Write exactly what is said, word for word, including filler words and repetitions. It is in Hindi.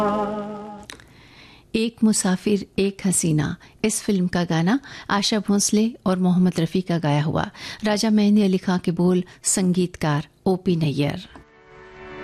एक मुसाफिर एक हसीना, इस फिल्म का गाना आशा भोंसले और मोहम्मद रफ़ी का गाया हुआ। राजा मेहंदी अली खां के बोल, संगीतकार ओ पी नैयर।